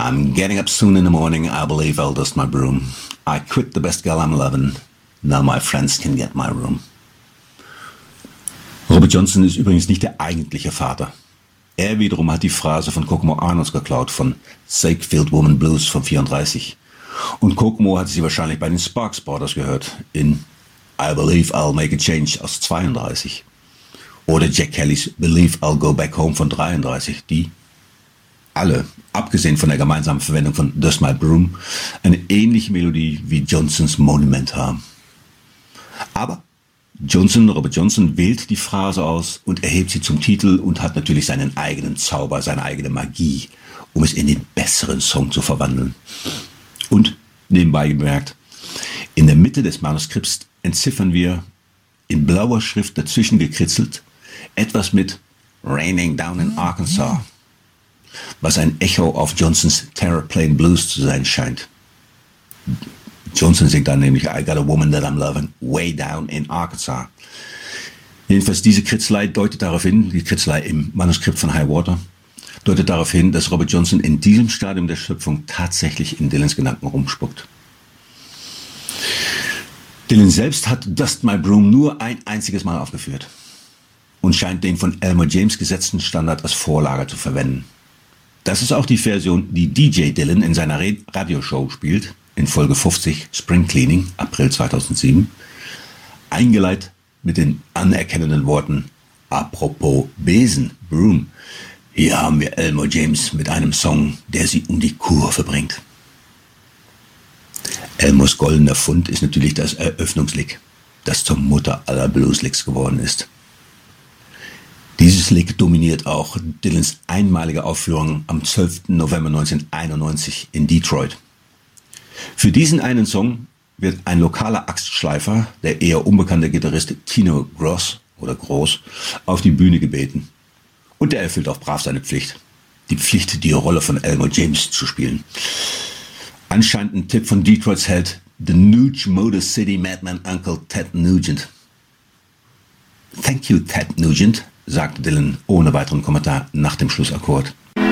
I'm getting up soon in the morning, I believe I'll dust my broom. I quit the best girl I'm loving, now my friends can get my room. Robert Johnson ist übrigens nicht der eigentliche Vater. Er wiederum hat die Phrase von Kokomo Arnold geklaut, von Sakefield Woman Blues von 34. Und Kokomo hat sie wahrscheinlich bei den Sparks Brothers gehört, in I Believe I'll Make a Change aus 32. Oder Jack Kellys Believe I'll Go Back Home von 33, die alle, abgesehen von der gemeinsamen Verwendung von Dust My Broom, eine ähnliche Melodie wie Johnsons Monument haben. Aber Robert Johnson wählt die Phrase aus und erhebt sie zum Titel und hat natürlich seinen eigenen Zauber, seine eigene Magie, um es in den besseren Song zu verwandeln. Und, nebenbei gemerkt, in der Mitte des Manuskripts entziffern wir in blauer Schrift dazwischen gekritzelt etwas mit Raining Down in Arkansas, was ein Echo auf Johnsons Terraplane Blues zu sein scheint. Johnson singt dann nämlich I Got a Woman That I'm Loving Way Down in Arkansas. Jedenfalls diese Kritzelei deutet darauf hin, die Kritzelei im Manuskript von High Water, deutet darauf hin, dass Robert Johnson in diesem Stadium der Schöpfung tatsächlich in Dylans Gedanken rumspuckt. Dylan selbst hat Dust My Broom nur ein einziges Mal aufgeführt und scheint den von Elmore James gesetzten Standard als Vorlage zu verwenden. Das ist auch die Version, die DJ Dylan in seiner Radioshow spielt, in Folge 50 Spring Cleaning, April 2007, eingeleitet mit den anerkennenden Worten apropos Besen, Broom. Hier haben wir Elmore James mit einem Song, der sie um die Kurve bringt. Elmores goldener Fund ist natürlich das Eröffnungslick, das zur Mutter aller Blueslicks geworden ist. Dieses Lick dominiert auch Dylans einmalige Aufführung am 12. November 1991 in Detroit. Für diesen einen Song wird ein lokaler Axtschleifer, der eher unbekannte Gitarrist Tino Gross auf die Bühne gebeten. Und er erfüllt auch brav seine Pflicht. Die Pflicht, die Rolle von Elmore James zu spielen. Anscheinend ein Tipp von Detroits Held, The Nuge Motor City Madman Uncle Ted Nugent. Thank you, Ted Nugent, sagte Dylan ohne weiteren Kommentar nach dem Schlussakkord.